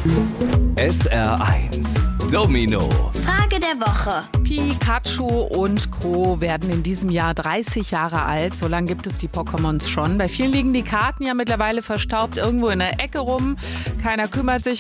SR1 Domino. Frage der Woche. Pikachu und Co. werden in diesem Jahr 30 Jahre alt. So lange gibt es die Pokémons schon. Bei vielen liegen die Karten ja mittlerweile verstaubt irgendwo in der Ecke rum. Keiner kümmert sich